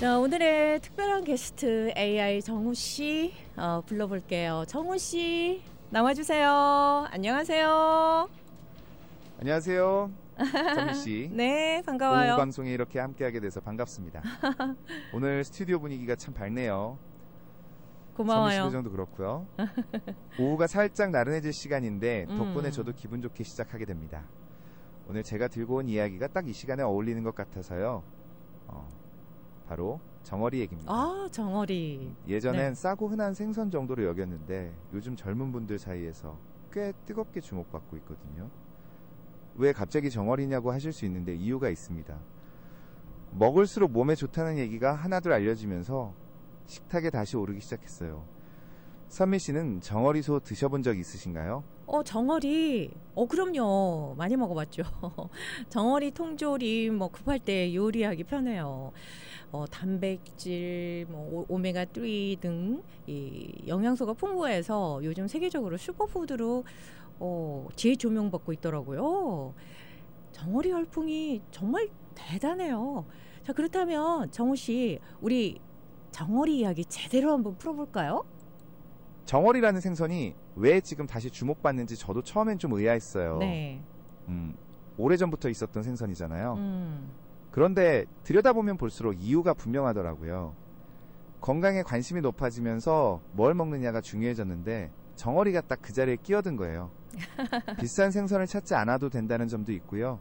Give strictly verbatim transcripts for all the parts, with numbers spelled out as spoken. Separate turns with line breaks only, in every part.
자, 오늘의 특별한 게스트 에이아이 정우 씨 어, 불러볼게요. 정우 씨 나와주세요. 안녕하세요.
안녕하세요, 선미 씨.
네, 반가워요.
오후 방송에 이렇게 함께하게 돼서 반갑습니다. 오늘 스튜디오 분위기가 참 밝네요.
고마워요.
선미 씨 표정도 그렇고요. 오후가 살짝 나른해질 시간인데 덕분에
음.
저도 기분 좋게 시작하게 됩니다. 오늘 제가 들고 온 이야기가 딱 이 시간에 어울리는 것 같아서요. 어, 바로 정어리 얘기입니다.
아, 정어리.
예전엔
네.
싸고 흔한 생선 정도로 여겼는데 요즘 젊은 분들 사이에서 꽤 뜨겁게 주목받고 있거든요. 왜 갑자기 정어리냐고 하실 수 있는데 이유가 있습니다. 먹을수록 몸에 좋다는 얘기가 하나둘 알려지면서 식탁에 다시 오르기 시작했어요. 선미 씨는 정어리소 드셔본 적 있으신가요?
어, 정어리. 어, 그럼요. 많이 먹어봤죠. 정어리 통조림 뭐 급할 때 요리하기 편해요. 어, 단백질, 뭐 오- 오메가 삼 등 이 영양소가 풍부해서 요즘 세계적으로 슈퍼푸드로 어, 지혜 조명받고 있더라고요. 정어리 열풍이 정말 대단해요. 자, 그렇다면 정우 씨, 우리 정어리 이야기 제대로 한번 풀어볼까요?
정어리라는 생선이 왜 지금 다시 주목받는지 저도 처음엔 좀 의아했어요.
네.
음, 오래전부터 있었던 생선이잖아요.
음.
그런데 들여다보면 볼수록 이유가 분명하더라고요. 건강에 관심이 높아지면서 뭘 먹느냐가 중요해졌는데 정어리가 딱 그 자리에 끼어든 거예요. 비싼 생선을 찾지 않아도 된다는 점도 있고요.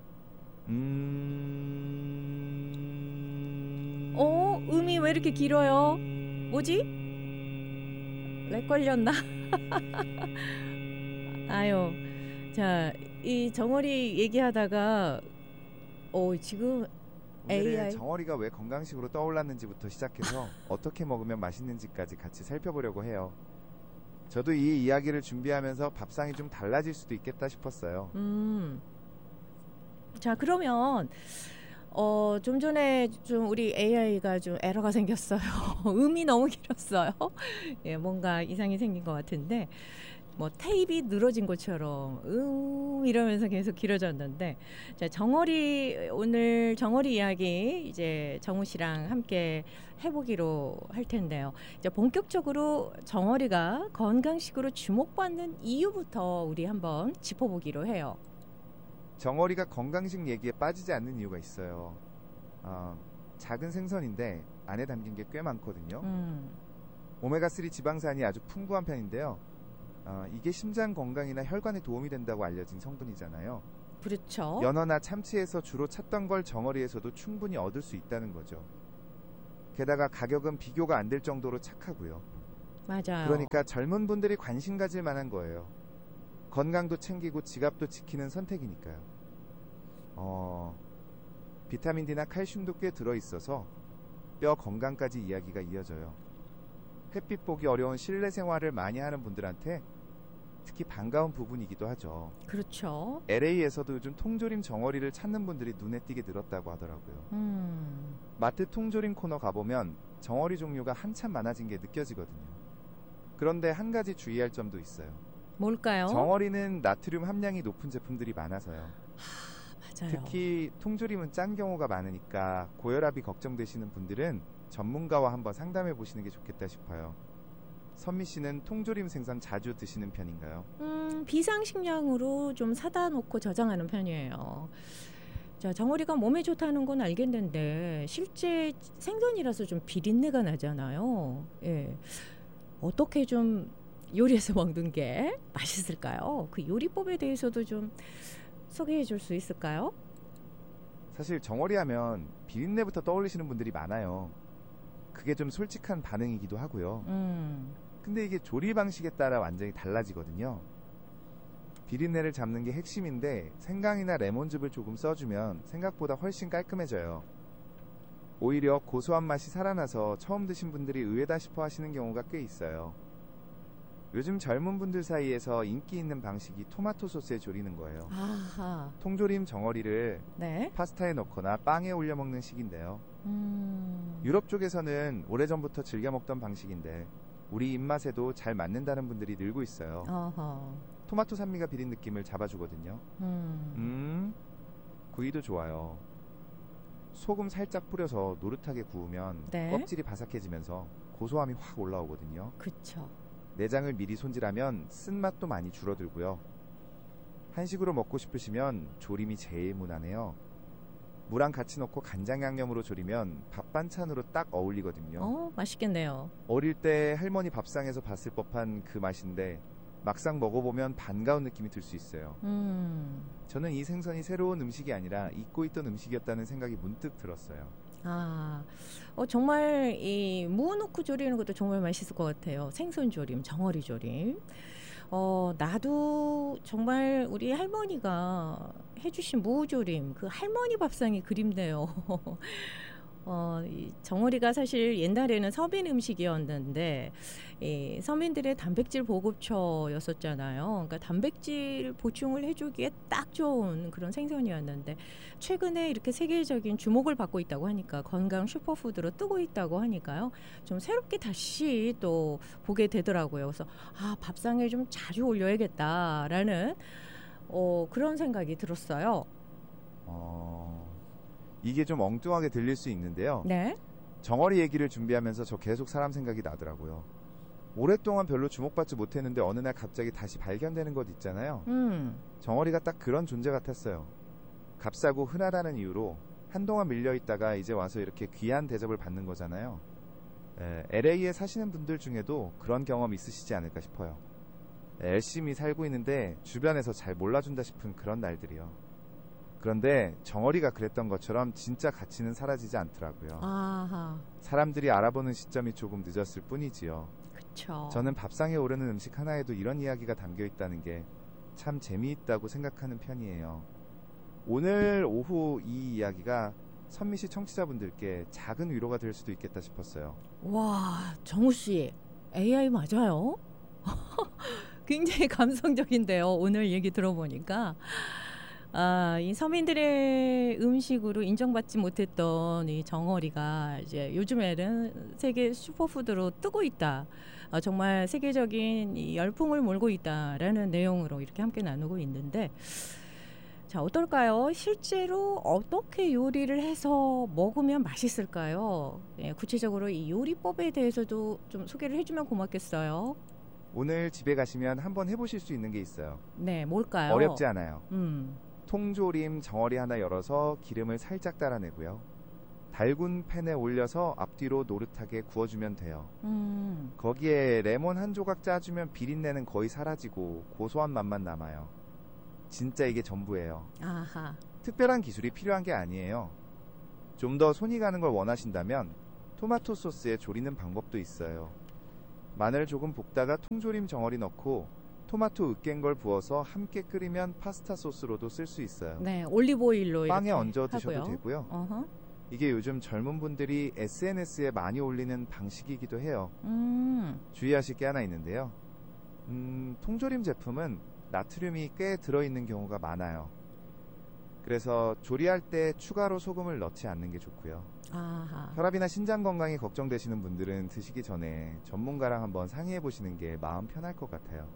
음...
어, 음이 왜 이렇게 길어요? 뭐지? 렉 걸렸나? 아유, 자, 이 정어리 얘기하다가 어, 지금
오늘은
에이아이
정어리가 왜 건강식으로 떠올랐는지부터 시작해서 어떻게 먹으면 맛있는지까지 같이 살펴보려고 해요. 저도 이 이야기를 준비하면서 밥상이 좀 달라질 수도 있겠다 싶었어요.
음. 자, 그러면 어, 좀 전에 좀 우리 에이아이가 좀 에러가 생겼어요. 음이 너무 길었어요. 예, 뭔가 이상이 생긴 것 같은데 뭐 테이프가 늘어진 것처럼 음 이러면서 계속 길어졌는데 자, 정어리 오늘 정어리 이야기 이제 정우 씨랑 함께 해보기로 할 텐데요. 이제 본격적으로 정어리가 건강식으로 주목받는 이유부터 우리 한번 짚어보기로 해요.
정어리가 건강식 얘기에 빠지지 않는 이유가 있어요. 어, 작은 생선인데 안에 담긴 게 꽤 많거든요.
음.
오메가삼 지방산이 아주 풍부한 편인데요. 어, 이게 심장 건강이나 혈관에 도움이 된다고 알려진 성분이잖아요.
그렇죠.
연어나 참치에서 주로 찾던 걸 정어리에서도 충분히 얻을 수 있다는 거죠. 게다가 가격은 비교가 안 될 정도로 착하고요.
맞아요.
그러니까 젊은 분들이 관심 가질 만한 거예요. 건강도 챙기고 지갑도 지키는 선택이니까요. 어, 비타민 D나 칼슘도 꽤 들어있어서 뼈 건강까지 이야기가 이어져요. 햇빛 보기 어려운 실내 생활을 많이 하는 분들한테 특히 반가운 부분이기도 하죠.
그렇죠.
엘에이에서도 요즘 통조림 정어리를 찾는 분들이 눈에 띄게 늘었다고 하더라고요.
음.
마트 통조림 코너 가보면 정어리 종류가 한참 많아진 게 느껴지거든요. 그런데 한 가지 주의할 점도 있어요.
뭘까요?
정어리는 나트륨 함량이 높은 제품들이 많아서요.
맞아요.
특히 통조림은 짠 경우가 많으니까 고혈압이 걱정되시는 분들은 전문가와 한번 상담해 보시는 게 좋겠다 싶어요. 선미 씨는 통조림 생선 자주 드시는 편인가요?
음, 비상식량으로 좀 사다 놓고 저장하는 편이에요. 자, 정어리가 몸에 좋다는 건 알겠는데 실제 생선이라서 좀 비린내가 나잖아요. 예. 어떻게 좀 요리해서 먹는 게 맛있을까요? 그 요리법에 대해서도 좀 소개해 줄 수 있을까요?
사실 정어리 하면 비린내부터 떠올리시는 분들이 많아요. 그게 좀 솔직한 반응이기도 하고요.
음.
근데 이게 조리 방식에 따라 완전히 달라지거든요. 비린내를 잡는 게 핵심인데 생강이나 레몬즙을 조금 써주면 생각보다 훨씬 깔끔해져요. 오히려 고소한 맛이 살아나서 처음 드신 분들이 의외다 싶어 하시는 경우가 꽤 있어요. 요즘 젊은 분들 사이에서 인기 있는 방식이 토마토 소스에 조리는 거예요.
아하.
통조림 정어리를
네.
파스타에 넣거나 빵에 올려 먹는 식인데요.
음.
유럽 쪽에서는 오래전부터 즐겨 먹던 방식인데 우리 입맛에도 잘 맞는다는 분들이 늘고 있어요.
어허.
토마토 산미가 비린 느낌을 잡아주거든요.
음.
음, 구이도 좋아요. 소금 살짝 뿌려서 노릇하게 구우면
네.
껍질이 바삭해지면서 고소함이 확 올라오거든요.
그쵸.
내장을 미리 손질하면 쓴맛도 많이 줄어들고요. 한식으로 먹고 싶으시면 조림이 제일 무난해요. 무랑 같이 넣고 간장 양념으로 조리면 밥 반찬으로 딱 어울리거든요.
어, 맛있겠네요.
어릴 때 할머니 밥상에서 봤을 법한 그 맛인데 막상 먹어보면 반가운 느낌이 들 수 있어요.
음.
저는 이 생선이 새로운 음식이 아니라 잊고 있던 음식이었다는 생각이 문득 들었어요.
아, 어, 정말 이 무 넣고 조리는 것도 정말 맛있을 것 같아요. 생선 조림, 정어리 조림. 어, 나도 정말 우리 할머니가 해주신 무조림, 그 할머니 밥상이 그립네요. 어, 이 정어리가 사실 옛날에는 서민 음식이었는데 이 서민들의 단백질 보급처였었잖아요. 그러니까 단백질 보충을 해주기에 딱 좋은 그런 생선이었는데 최근에 이렇게 세계적인 주목을 받고 있다고 하니까 건강 슈퍼푸드로 뜨고 있다고 하니까요. 좀 새롭게 다시 또 보게 되더라고요. 그래서 아, 밥상에 좀 자주 올려야겠다라는 어, 그런 생각이 들었어요.
어... 이게 좀 엉뚱하게 들릴 수 있는데요.
네.
정어리 얘기를 준비하면서 저 계속 사람 생각이 나더라고요. 오랫동안 별로 주목받지 못했는데 어느 날 갑자기 다시 발견되는 것 있잖아요.
음.
정어리가 딱 그런 존재 같았어요. 값싸고 흔하다는 이유로 한동안 밀려있다가 이제 와서 이렇게 귀한 대접을 받는 거잖아요. 에, 엘에이에 사시는 분들 중에도 그런 경험 있으시지 않을까 싶어요. 에, 열심히 살고 있는데 주변에서 잘 몰라준다 싶은 그런 날들이요. 그런데 정어리가 그랬던 것처럼 진짜 가치는 사라지지 않더라고요.
아하.
사람들이 알아보는 시점이 조금 늦었을 뿐이지요.
그쵸.
저는 밥상에 오르는 음식 하나에도 이런 이야기가 담겨 있다는 게 참 재미있다고 생각하는 편이에요. 오늘 오후 이 이야기가 선미씨 청취자분들께 작은 위로가 될 수도 있겠다 싶었어요.
와, 정우씨, 에이아이 맞아요? 굉장히 감성적인데요. 오늘 얘기 들어보니까. 아, 이 서민들의 음식으로 인정받지 못했던 이 정어리가 이제 요즘에는 세계 슈퍼푸드로 뜨고 있다. 아, 정말 세계적인 이 열풍을 몰고 있다라는 내용으로 이렇게 함께 나누고 있는데, 자, 어떨까요? 실제로 어떻게 요리를 해서 먹으면 맛있을까요? 예, 구체적으로 이 요리법에 대해서도 좀 소개를 해주면 고맙겠어요.
오늘 집에 가시면 한번 해보실 수 있는 게 있어요.
네, 뭘까요?
어렵지 않아요.
음.
통조림 정어리 하나 열어서 기름을 살짝 따라내고요. 달군 팬에 올려서 앞뒤로 노릇하게 구워주면 돼요.
음.
거기에 레몬 한 조각 짜주면 비린내는 거의 사라지고 고소한 맛만 남아요. 진짜 이게 전부예요.
아하.
특별한 기술이 필요한 게 아니에요. 좀 더 손이 가는 걸 원하신다면 토마토 소스에 조리는 방법도 있어요. 마늘 조금 볶다가 통조림 정어리 넣고 토마토 으깬 걸 부어서 함께 끓이면 파스타 소스로도 쓸 수 있어요.
네, 올리브오일로
빵에
이렇게
얹어 드셔도
하고요.
되고요.
어허.
이게 요즘 젊은 분들이 에스엔에스에 많이 올리는 방식이기도 해요.
음.
주의하실 게 하나 있는데요. 음, 통조림 제품은 나트륨이 꽤 들어있는 경우가 많아요. 그래서 조리할 때 추가로 소금을 넣지 않는 게 좋고요.
아하.
혈압이나 신장 건강이 걱정되시는 분들은 드시기 전에 전문가랑 한번 상의해 보시는 게 마음 편할 것 같아요.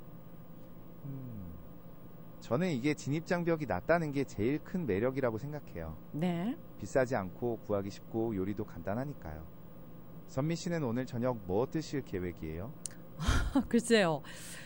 음, 저는 이게 진입장벽이 낮다는 게 제일 큰 매력이라고 생각해요.
네.
비싸지 않고 구하기 쉽고 요리도 간단하니까요. 선미 씨는 오늘 저녁 뭐 드실 계획이에요?
글쎄요.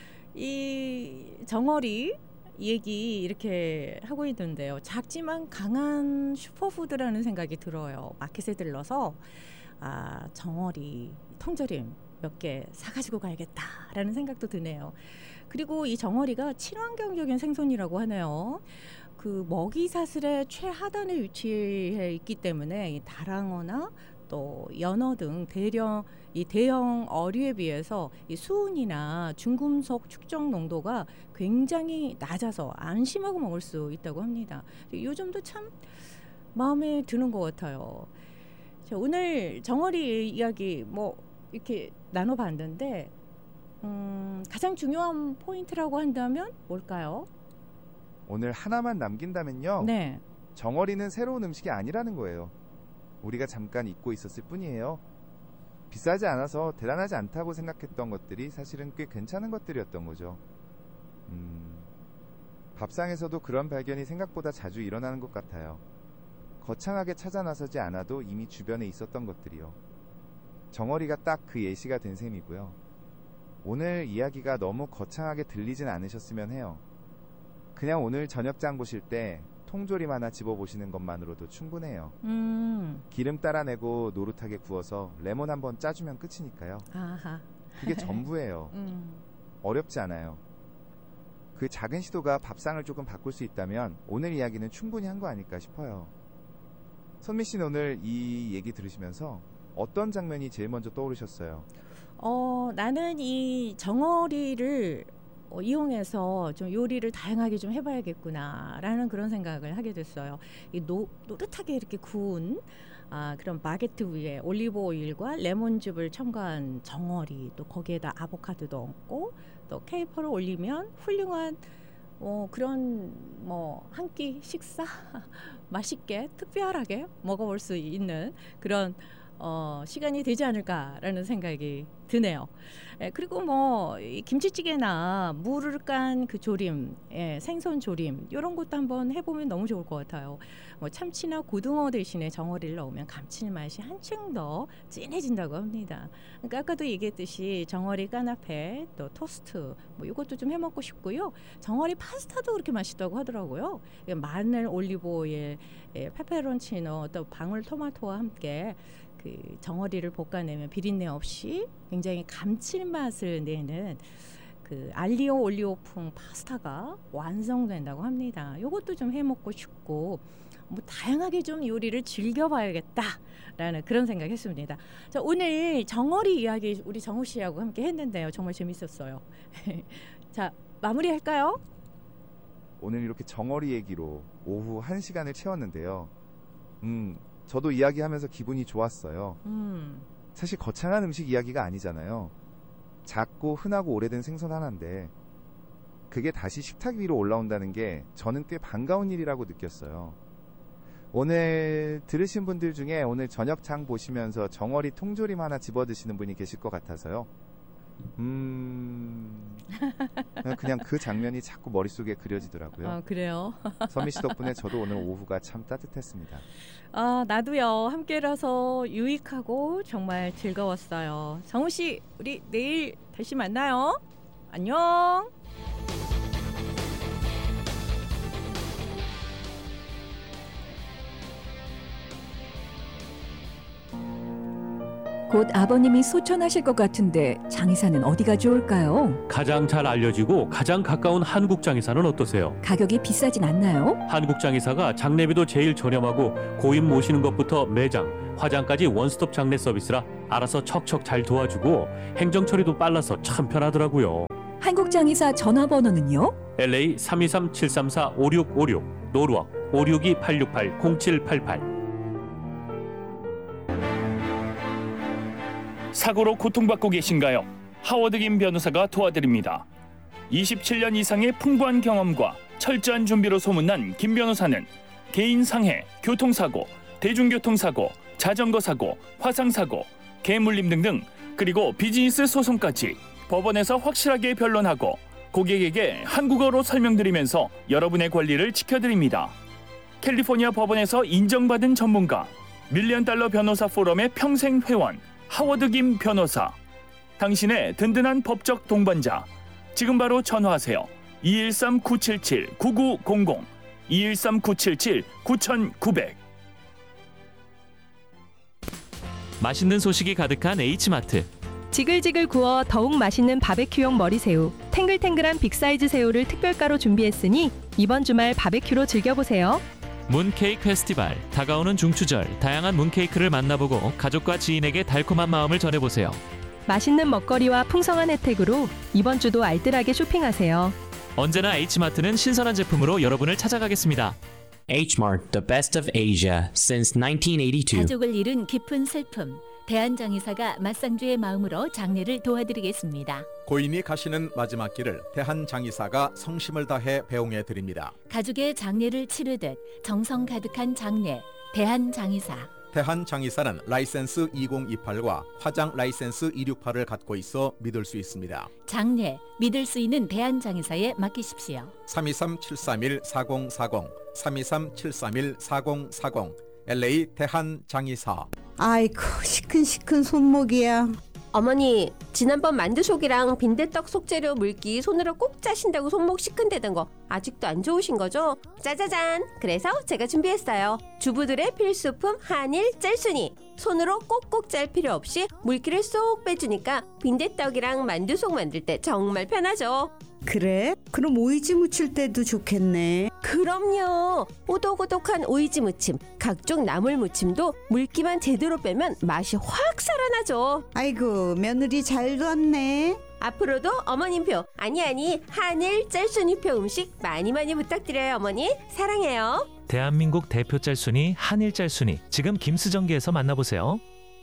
이 정어리 얘기 이렇게 하고 있는데요. 작지만 강한 슈퍼푸드라는 생각이 들어요. 마켓에 들러서 아, 정어리, 통조림 몇 개 사가지고 가야겠다라는 생각도 드네요. 그리고 이 정어리가 친환경적인 생선이라고 하네요. 그 먹이 사슬의 최하단에 위치해 있기 때문에 이 다랑어나 또 연어 등 대령 이 대형 어류에 비해서 이 수은이나 중금속 축적 농도가 굉장히 낮아서 안심하고 먹을 수 있다고 합니다. 요즘도 참 마음에 드는 것 같아요. 자, 오늘 정어리 이야기 뭐 이렇게 나눠봤는데 음, 가장 중요한 포인트라고 한다면 뭘까요?
오늘 하나만 남긴다면요.
네.
정어리는 새로운 음식이 아니라는 거예요. 우리가 잠깐 잊고 있었을 뿐이에요. 비싸지 않아서 대단하지 않다고 생각했던 것들이 사실은 꽤 괜찮은 것들이었던 거죠. 음, 밥상에서도 그런 발견이 생각보다 자주 일어나는 것 같아요. 거창하게 찾아 나서지 않아도 이미 주변에 있었던 것들이요. 정어리가 딱 그 예시가 된 셈이고요. 오늘 이야기가 너무 거창하게 들리진 않으셨으면 해요. 그냥 오늘 저녁장 보실 때 통조림 하나 집어보시는 것만으로도 충분해요.
음.
기름 따라내고 노릇하게 구워서 레몬 한번 짜주면 끝이니까요.
아하.
그게 전부예요.
음.
어렵지 않아요. 그 작은 시도가 밥상을 조금 바꿀 수 있다면 오늘 이야기는 충분히 한 거 아닐까 싶어요. 선미 씨는 오늘 이 얘기 들으시면서 어떤 장면이 제일 먼저 떠오르셨어요?
어, 나는 이 정어리를 어, 이용해서 좀 요리를 다양하게 좀 해봐야겠구나라는 그런 생각을 하게 됐어요. 이 노, 노릇하게 이렇게 구운 아, 그런 바게트 위에 올리브 오일과 레몬즙을 첨가한 정어리, 또 거기에다 아보카도도 얹고 또 케이퍼를 올리면 훌륭한 어, 그런 뭐 한 끼 식사 맛있게 특별하게 먹어볼 수 있는 그런 어, 시간이 되지 않을까라는 생각이 드네요. 예, 그리고 뭐 이 김치찌개나 물을 깐 그 조림, 예, 생선 조림 이런 것도 한번 해보면 너무 좋을 것 같아요. 뭐 참치나 고등어 대신에 정어리를 넣으면 감칠맛이 한층 더 진해진다고 합니다. 그러니까 아까도 얘기했듯이 정어리 까나페, 또 토스트 뭐 이것도 좀 해먹고 싶고요. 정어리 파스타도 그렇게 맛있다고 하더라고요. 마늘, 올리브 오일, 예, 페페론치노, 또 방울토마토와 함께 그 정어리를 볶아내면 비린내 없이 굉장히 감칠맛을 내는 그 알리오 올리오풍 파스타가 완성된다고 합니다. 이것도 좀 해먹고 싶고 뭐 다양하게 좀 요리를 즐겨봐야겠다라는 그런 생각했습니다. 자, 오늘 정어리 이야기 우리 정우 씨하고 함께 했는데요. 정말 재밌었어요. 자, 마무리할까요?
오늘 이렇게 정어리 얘기로 오후 한 시간을 채웠는데요. 음, 저도 이야기하면서 기분이 좋았어요.
음.
사실 거창한 음식 이야기가 아니잖아요. 작고 흔하고 오래된 생선 하나인데 그게 다시 식탁 위로 올라온다는 게 저는 꽤 반가운 일이라고 느꼈어요. 오늘 들으신 분들 중에 오늘 저녁장 보시면서 정어리 통조림 하나 집어 드시는 분이 계실 것 같아서요. 음... 그냥 그 장면이 자꾸 머릿속에 그려지더라고요.
아, 그래요?
선미 씨 덕분에 저도 오늘 오후가 참 따뜻했습니다.
아, 나도요. 함께라서 유익하고 정말 즐거웠어요. 정우 씨, 우리 내일 다시 만나요. 안녕.
곧 아버님이 소천하실 것 같은데 장의사는 어디가 좋을까요?
가장 잘 알려지고 가장 가까운 한국장의사는 어떠세요?
가격이 비싸진 않나요?
한국장의사가 장례비도 제일 저렴하고 고인 모시는 것부터 매장, 화장까지 원스톱 장례 서비스라 알아서 척척 잘 도와주고 행정 처리도 빨라서 참 편하더라고요.
한국장의사 전화번호는요?
엘에이 삼이삼 칠삼사 오육오육, 노르워크 오육이 팔육팔 공칠팔팔.
사고로 고통받고 계신가요? 하워드 김 변호사가 도와드립니다. 이십칠 년 이상의 풍부한 경험과 철저한 준비로 소문난 김 변호사는 개인 상해, 교통사고, 대중교통사고, 자전거사고, 화상사고, 개물림 등등 그리고 비즈니스 소송까지 법원에서 확실하게 변론하고 고객에게 한국어로 설명드리면서 여러분의 권리를 지켜드립니다. 캘리포니아 법원에서 인정받은 전문가, 밀리언 달러 변호사 포럼의 평생 회원, 하워드 김 변호사. 당신의 든든한 법적 동반자. 지금 바로 전화하세요. 이일삼 구칠칠 구구공공, 이일삼 구칠칠 구구공공.
맛있는 소식이 가득한 H마트.
지글지글 구워 더욱 맛있는 바베큐용 머리새우, 탱글탱글한 빅사이즈 새우를 특별가로 준비했으니 이번 주말 바베큐로 즐겨보세요.
문케이크 페스티벌, 다가오는 중추절, 다양한 문케이크를 만나보고 가족과 지인에게 달콤한 마음을 전해보세요.
맛있는 먹거리와 풍성한 혜택으로 이번 주도 알뜰하게 쇼핑하세요.
언제나 H마트는 신선한 제품으로 여러분을 찾아가겠습니다.
Hmart, the best of Asia since nineteen eighty-two.
가족을 잃은 깊은 슬픔. 대한장의사가 맞상주의 마음으로 장례를 도와드리겠습니다.
고인이 가시는 마지막 길을 대한장의사가 성심을 다해 배웅해 드립니다.
가족의 장례를 치르듯 정성 가득한 장례, 대한장의사.
대한장의사는 라이센스 이공이팔과 화장 라이센스 이백육십팔을 갖고 있어 믿을 수 있습니다.
장례, 믿을 수 있는 대한장의사에 맡기십시오.
삼이삼 칠삼일 사공사공, 삼이삼 칠삼일 사공사공, 엘에이 대한장의사.
아이고 시큰시큰 손목이야.
어머니, 지난번 만두속이랑 빈대떡 속재료 물기 손으로 꼭 짜신다고 손목 시큰대던 거 아직도 안 좋으신 거죠? 짜자잔! 그래서 제가 준비했어요. 주부들의 필수품 한일 짤순이. 손으로 꼭꼭 짤 필요 없이 물기를 쏙 빼주니까 빈대떡이랑 만두속 만들 때 정말 편하죠.
그래? 그럼 오이지 무칠 때도 좋겠네.
그럼요. 오독오독한 오이지 무침, 각종 나물 무침도 물기만 제대로 빼면 맛이 확 살아나죠.
아이고 며느리 잘 뒀네.
앞으로도 어머님표, 아니 아니 한일 짤순이표 음식 많이 많이 부탁드려요. 어머니 사랑해요.
대한민국 대표 짤순이 한일 짤순이, 지금 김수정기에서 만나보세요.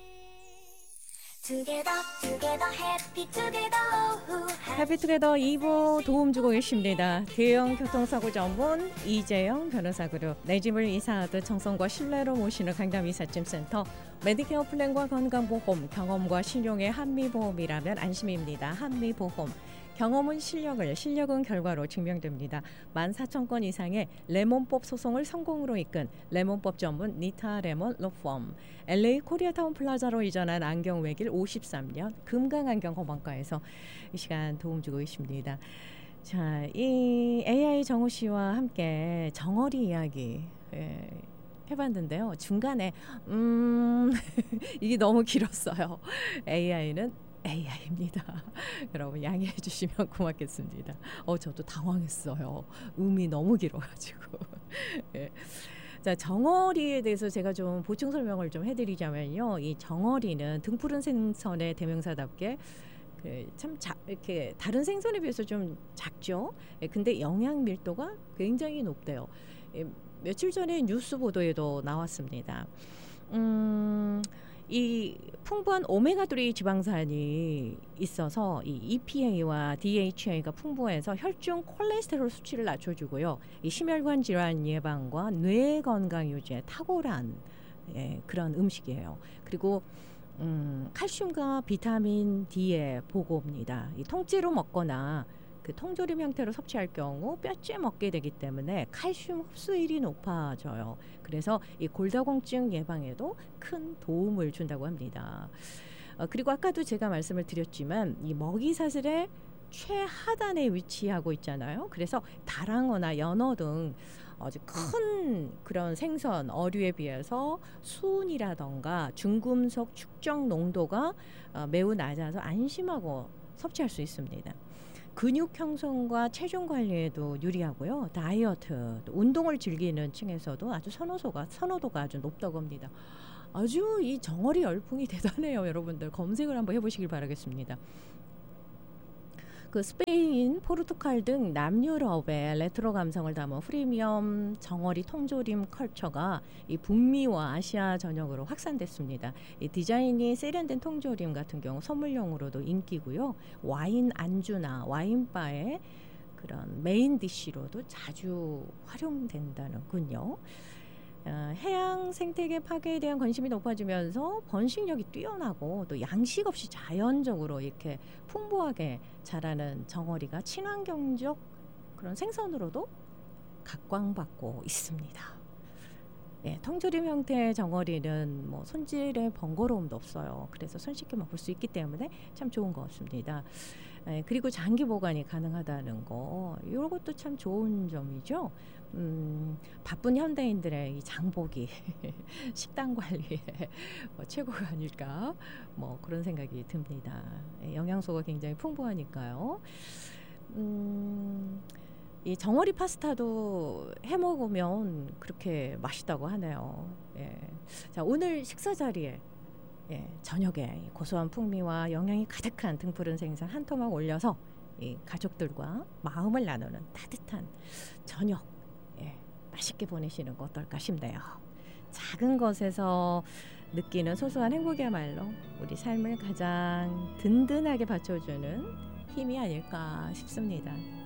해피투게더 이 부 도움 주고 계십니다. 대형 교통사고 전문 이재영 변호사 그룹, 내 집을 이사하듯 정성과 신뢰로 모시는 강남 이삿짐센터, 메디케어 플랜과 건강보험, 경험과 신용의 한미보험이라면 안심입니다. 한미보험. 경험은 실력을, 실력은 결과로 증명됩니다. 만 사천 건 이상의 레몬법 소송을 성공으로 이끈 레몬법 전문 니타 레몬 로펌, 엘에이 코리아타운 플라자로 이전한 안경 외길 오십삼 년 금강안경 검안과에서 이 시간 도움 주고 있습니다. 자, 이 에이아이 정우 씨와 함께 정어리 이야기 예, 해봤는데요. 중간에 음 이게 너무 길었어요. 에이아이는 에이아이입니다. 여러분 양해해 주시면 고맙겠습니다. 어 저도 당황했어요. 음이 너무 길어가지고. 예. 자, 정어리에 대해서 제가 좀 보충 설명을 좀 해드리자면요. 이 정어리는 등푸른 생선의 대명사답게 그 참 이렇게 다른 생선에 비해서 좀 작죠. 예, 근데 영양 밀도가 굉장히 높대요. 예, 며칠 전에 뉴스 보도에도 나왔습니다. 음. 이 풍부한 오메가삼 지방산이 있어서 이 이피에이와 디에이치에이가 풍부해서 혈중 콜레스테롤 수치를 낮춰주고요. 이 심혈관 질환 예방과 뇌 건강 유지에 탁월한 예, 그런 음식이에요. 그리고 음, 칼슘과 비타민 D의 보고입니다. 이 통째로 먹거나 그 통조림 형태로 섭취할 경우 뼈째 먹게 되기 때문에 칼슘 흡수율이 높아져요. 그래서 이 골다공증 예방에도 큰 도움을 준다고 합니다. 어, 그리고 아까도 제가 말씀을 드렸지만 이 먹이 사슬의 최하단에 위치하고 있잖아요. 그래서 다랑어나 연어 등 아주 큰 그런 생선, 어류에 비해서 수은이라던가 중금속 축적 농도가 어, 매우 낮아서 안심하고 섭취할 수 있습니다. 근육 형성과 체중 관리에도 유리하고요. 다이어트, 운동을 즐기는 층에서도 아주 선호도가 선호도가 아주 높다고 합니다. 아주 이 정어리 열풍이 대단해요. 여러분들 검색을 한번 해보시길 바라겠습니다. 그 스페인, 포르투갈 등 남유럽의 레트로 감성을 담은 프리미엄 정어리 통조림 컬처가 이 북미와 아시아 전역으로 확산됐습니다. 이 디자인이 세련된 통조림 같은 경우 선물용으로도 인기고요. 와인 안주나 와인바의 그런 메인 디쉬로도 자주 활용된다는군요. 어, 해양 생태계 파괴에 대한 관심이 높아지면서 번식력이 뛰어나고 또 양식 없이 자연적으로 이렇게 풍부하게 자라는 정어리가 친환경적 그런 생선으로도 각광받고 있습니다. 예, 통조림 형태의 정어리는 뭐 손질에 번거로움도 없어요. 그래서 손쉽게 먹을 수 있기 때문에 참 좋은 것 같습니다. 예, 그리고 장기 보관이 가능하다는 거, 이런 것도 참 좋은 점이죠. 음, 바쁜 현대인들의 이 장보기, 식단 관리에 뭐 최고가 아닐까, 뭐 그런 생각이 듭니다. 예, 영양소가 굉장히 풍부하니까요. 음, 이 정어리 파스타도 해 먹으면 그렇게 맛있다고 하네요. 예. 자, 오늘 식사 자리에 예, 저녁에 고소한 풍미와 영양이 가득한 등푸른 생선 한 토막 올려서 이 가족들과 마음을 나누는 따뜻한 저녁 예, 맛있게 보내시는 거 어떨까 싶네요. 작은 것에서 느끼는 소소한 행복이야말로 우리 삶을 가장 든든하게 받쳐주는 힘이 아닐까 싶습니다.